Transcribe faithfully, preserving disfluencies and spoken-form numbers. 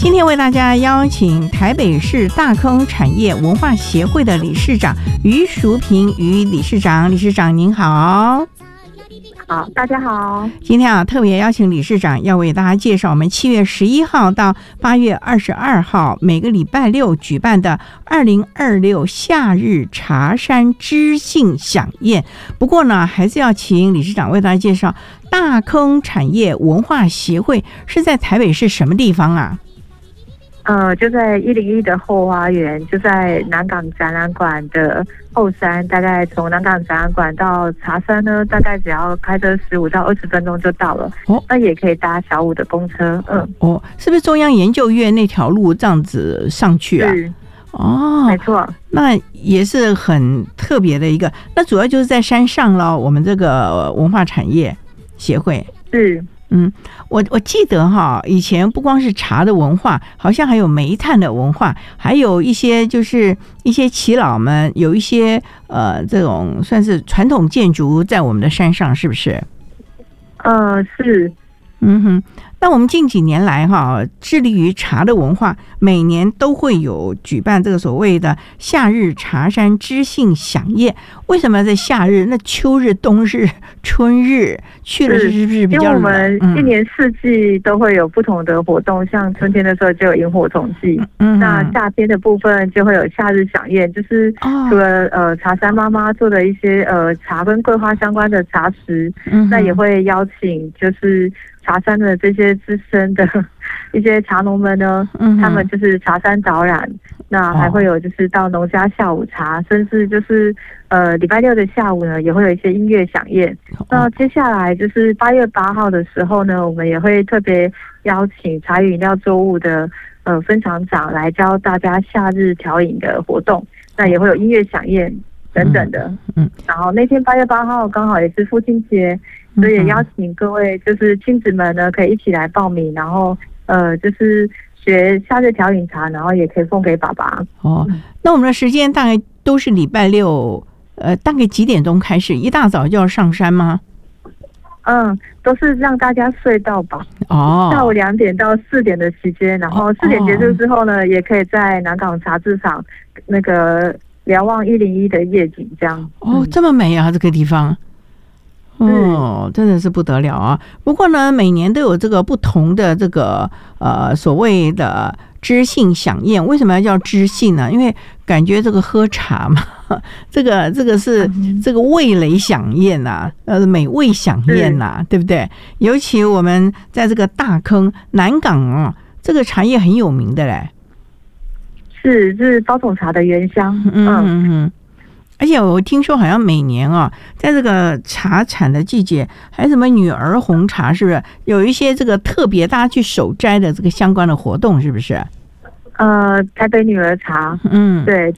今天为大家邀请台北市大坑产业文化协会的理事长于淑萍于理事长，理事长您好。 好，大家好。 今天啊，特别邀请理事长要为大家介绍我们七月十一号到八月二十二号每个礼拜六举办的二零二六夏日茶山知性飨宴。不过呢，还是要请理事长为大家介绍大坑产业文化协会是在台北市什么地方啊？ 呃，就在一零一的后花园，就在南港展览馆的后山，大概从南港展览馆到茶山呢，大概只要开车十五到二十分钟就到了。哦，那也可以搭小五的公车。嗯， 哦，是不是中央研究院那条路这样子上去啊？ 是， 哦， 没错， 那也是很特别的一个。那主要就是在山上了，我们这个文化产业协会是。 嗯，我我记得哈，以前不光是茶的文化，好像还有煤炭的文化，还有一些就是一些耆老们有一些呃这种算是传统建筑在我们的山上，是不是？ 呃，是。 嗯哼，那我们近几年来哈，致力于茶的文化，每年都会有举办这个所谓的夏日茶山知性飨宴。为什么在夏日？那秋日、冬日、春日去了是不是比较冷？ 因为我们一年四季都会有不同的活动，嗯、像春天的时候就有萤火虫季，嗯、那夏天的部分就会有夏日飨宴，就是除了、哦、呃茶山妈妈做的一些呃茶跟桂花相关的茶食，嗯、那也会邀请就是茶山的这些资深的一些茶农们呢，嗯、他们就是茶山导览，那还会有就是到农家下午茶，哦、甚至就是呃礼拜六的下午呢，也会有一些音乐飨宴。哦、那接下来就是八月八号的时候呢，我们也会特别邀请茶饮料作物的呃分厂长来教大家夏日调饮的活动，那也会有音乐飨宴等等的。嗯，嗯然后那天八月八号刚好也是父亲节。所以也邀请各位就是亲子们呢，可以一起来报名，然后呃，就是学夏日调饮茶，然后也可以送给爸爸。 哦，那我们的时间大概都是礼拜六，呃，大概几点钟开始？一大早就要上山吗？ 嗯，都是让大家睡到饱。哦，下午两点到四点的期间，然后四点结束之后呢，哦、也可以在南港茶制厂那个瞭望一零一的夜景，这样。 哦，嗯、这么美啊，这个地方。哦，真的是不得了啊！不过呢，每年都有这个不同的这个呃所谓的知性飨宴。为什么要叫知性呢？因为感觉这个喝茶嘛，这个这个是这个味蕾飨宴呐、啊，呃，美味飨宴呐、啊，对不对？尤其我们在这个大坑南港啊，这个茶叶很有名的嘞。 是，是包种茶的原乡。 嗯嗯嗯。而且我听说好像每年啊，在这个茶产的季节，还有什么女儿红茶，是不是有一些这个特别大家去手摘的这个相关的活动，是不是？ 呃，台北女儿茶，嗯，对，